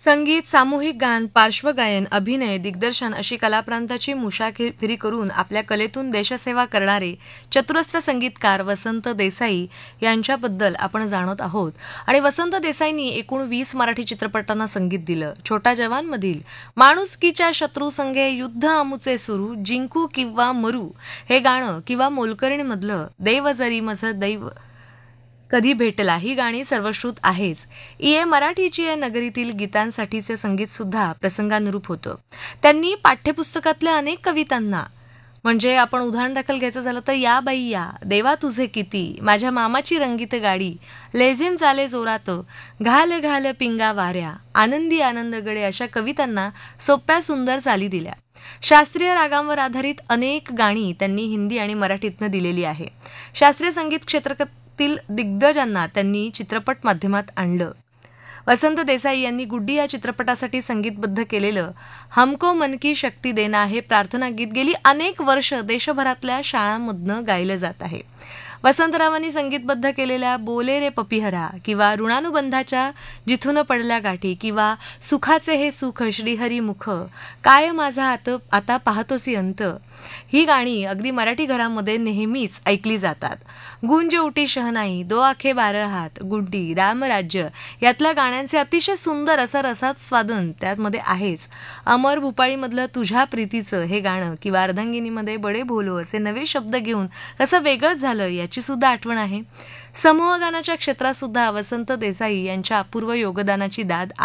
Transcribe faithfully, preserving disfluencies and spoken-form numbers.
संगीत, सामूहिक गान, पार्श्वगायन, अभिनय, दिग्दर्शन अशी कलाप्रांताची मुसाफिरी करून आपल्या कलेतून देशसेवा करणारे चतुरस्र संगीतकार वसंत देसाई यांच्याबद्दल आपण जाणत आहोत. आणि वसंत देसाईंनी एकूण वीस मराठी चित्रपटांना संगीत दिलं. छोटा जवानमधील माणुसकीच्या शत्रू संगे युद्ध आमुचे सुरू, जिंकू किंवा मरू हे गाणं किंवा मोलकरणीमधलं देव जरी मज दैव कधी भेटला ही गाणी सर्वश्रुत आहेच. इये मराठीची या नगरीतील गीतांसाठीचे संगीत सुद्धा प्रसंगानुरूप होतं. त्यांनी पाठ्यपुस्तकातल्या अनेक कवितांना, म्हणजे आपण उदाहरण दाखल घ्यायचं झालं तर या बाई या, देवा तुझे किती, माझ्या मामाची रंगीत गाडी, लेझिम चाले जोरात, घाल घाल पिंगा वाऱ्या, आनंदी आनंदगडे अशा कवितांना सोप्या सुंदर चाली दिल्या. शास्त्रीय रागांवर आधारित अनेक गाणी त्यांनी हिंदी आणि मराठीतनं दिलेली आहे. शास्त्रीय संगीत क्षेत्रातील दिग्गजांना त्यांनी चित्रपट माध्यमात आणलं. वसंत देसाई यांनी गुड्डी या चित्रपटासाठी संगीतबद्ध केलेलं हमको मन की शक्ती देना हे प्रार्थना गीत गेली अनेक वर्ष देशभरातल्या शाळांमधनं गायलं जात आहे. वसंतरावांनी संगीतबद्ध केलेल्या बोले रे पपिहरा किंवा ऋणानुबंधाच्या जिथून पडल्या गाठी किंवा सुखाचे हे सुख श्रीहरी मुख, काय माझा आत आता पाहतोसी अंत ही गाणी अगदी मराठी घरामध्ये नेहमीच ऐकली जातात. गुंज उटी शहनाई, दो आखे बारह हात, गुड्डी, रामराज्य यातल्या गाण्यांचे अतिशय सुंदर असं रसात स्वादन त्यामध्ये आहेच. अमर भूपाळीमधलं तुझ्या प्रीतीचं हे गाणं किंवा अर्धांगिनीमध्ये बडे भोलो असे नवे शब्द घेऊन कसं वेगळंच झालं याची सुद्धा आठवण आहे. समूह गानाच्या क्षेत्रात सुद्धा वसंत देसाई यांच्या अपूर्व योगदानाची दाद